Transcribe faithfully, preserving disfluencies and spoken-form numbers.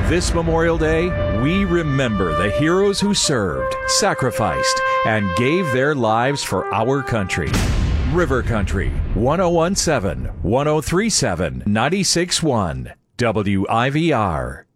This Memorial Day, we remember the heroes who served, sacrificed, and gave their lives for our country. River Country, one oh one point seven, one oh three point seven, ninety-six point one, W I V R.